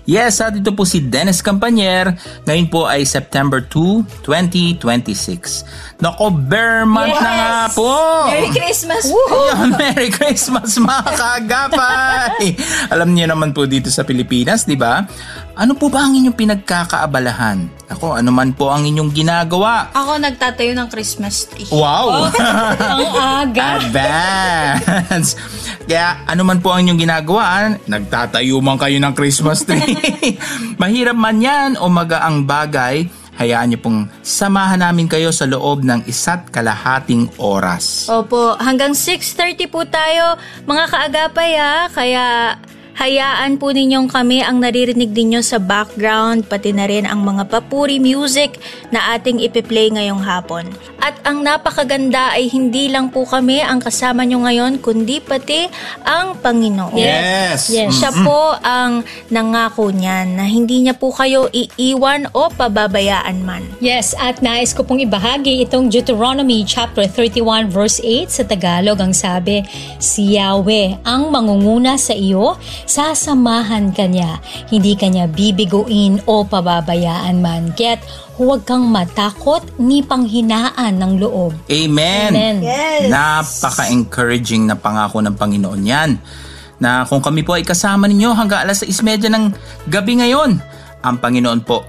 Yes, at ito po si Dennis Campanier. Ngayon po ay September 2, 2026. Nako, bear month na nga po! Merry Christmas po! Ayan, Merry Christmas mga kaagapay! Alam niyo naman po dito sa Pilipinas, di ba? Ano po ba ang inyong pinagkakaabalahan? Ako, ano man po ang inyong ginagawa? Ako nagtatayo ng Christmas tree. Wow! Ang aga! Advance! Kaya ano man po ang inyong ginagawa, nagtatayo man kayo ng Christmas tree. Mahirap man yan o magaang bagay, hayaan niyo pong samahan namin kayo sa loob ng 1.5 oras. Opo, hanggang 6:30 po tayo mga kaagapay kaya hayaan po ninyong kami ang naririnig ninyo sa background, pati na rin ang mga papuri music na ating ipiplay ngayong hapon. At ang napakaganda ay hindi lang po kami ang kasama nyo ngayon, kundi pati ang Panginoon. Yes! Siya po ang nangako niyan na hindi niya po kayo iiwan o pababayaan man. Yes, at nais ko pong ibahagi itong Deuteronomy chapter 31 verse 8 sa Tagalog. Ang sabi, si Yahweh ang mangunguna sa iyo, sasamahan ka niya, hindi ka niya bibiguin o pababayaan man. Kaya't huwag kang matakot ni panghinaan ng loob. Amen! Amen. Yes! Napaka-encouraging na pangako ng Panginoon yan. Na kung kami po ay kasama ninyo hanggang alas 6:30 ng gabi ngayon, ang Panginoon po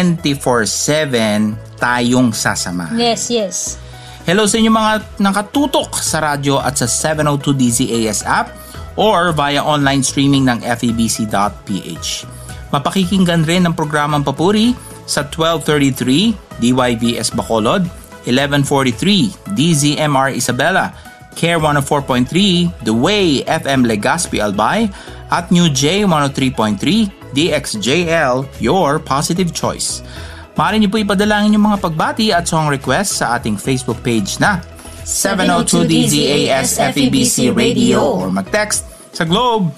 24/7 tayong sasama. Yes, yes. Hello sa inyo mga nakatutok sa radyo at sa 702 DZAS app or via online streaming ng febc.ph. Mapakikinggan rin ang programang Papuri sa 1233 DYBS Bacolod, 1143 DZMR Isabela, Care 104.3 The Way FM Legazpi Albay, at New J 103.3 DXJL Your Positive Choice. Maaari niyo po ipadalangin yung mga pagbati at song requests sa ating Facebook page na 702 DZAS FEBC Radio or mag-text sa Globe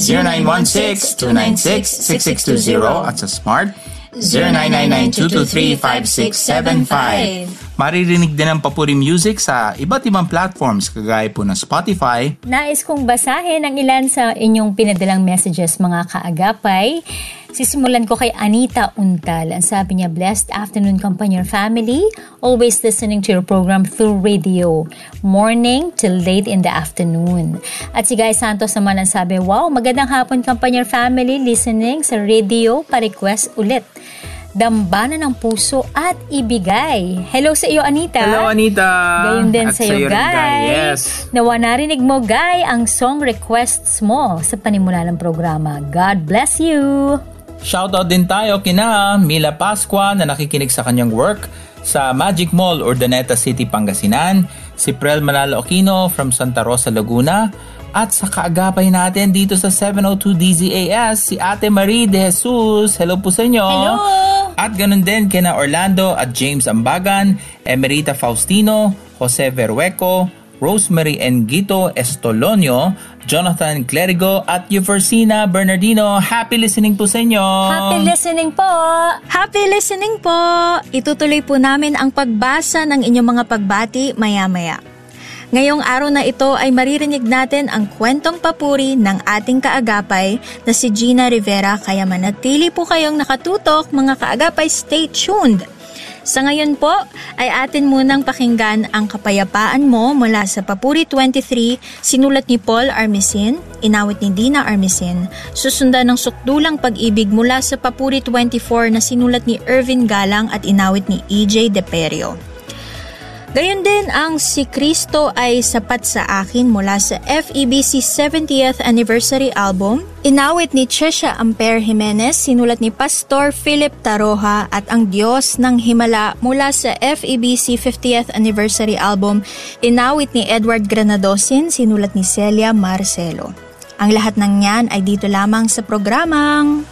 0916-296-6620 at sa Smart 0999-223-5675. Maririnig din ang Papuri Music sa iba't ibang platforms kagaya po ng Spotify. Nais kong basahin ang ilan sa inyong pinadalang messages mga kaagapay. Sisimulan ko kay Anita Untal. Ang sabi niya, blessed afternoon Companion family. Always listening to your program through radio. Morning till late in the afternoon. At si Guy Santos naman ang sabi, wow, magandang hapon Companion family. Listening sa radio, pa-request ulit. Dambana ng puso at ibigay. Hello sa iyo, Anita. Hello, Anita. Gayon din at sa iyo, Guy. Yes. Nawa narinig mo, Guy, ang song requests mo sa panimula ng programa. God bless you. Shoutout din tayo kina Mila Pascua na nakikinig sa kanyang work sa Magic Mall, Urdaneta City, Pangasinan. Si Prel Manalo Aquino from Santa Rosa, Laguna. At sa kaagapay natin dito sa 702 DZAS, si Ate Marie De Jesus. Hello po sa inyo. Hello. At ganun din kina Orlando at James Ambagan, Emerita Faustino, Jose Verhueco, Rosemary Engito Estolonio, Jonathan Clerigo at Euversina Bernardino. Happy listening po sa inyo. Happy listening po. Happy listening po! Itutuloy po namin ang pagbasa ng inyong mga pagbati maya-maya. Ngayong araw na ito ay maririnig natin ang kwentong papuri ng ating kaagapay na si Gina Rivera, kaya manatili po kayong nakatutok mga kaagapay, stay tuned! Sa ngayon po ay atin munang pakinggan ang Kapayapaan Mo mula sa Papuri 23, sinulat ni Paul Armisen, inawit ni Dina Armisen, susundan ng Sukdulang Pag-ibig mula sa Papuri 24 na sinulat ni Irvin Galang at inawit ni EJ Deperio. Gayon din ang Si Kristo ay Sapat sa Akin mula sa FEBC 70th Anniversary Album, inawit ni Chesha Amper Jimenez, sinulat ni Pastor Philip Taroja, at Ang Diyos ng Himala mula sa FEBC 50th Anniversary Album, inawit ni Edward Granadosin, sinulat ni Celia Marcelo. Ang lahat ng yan ay dito lamang sa programang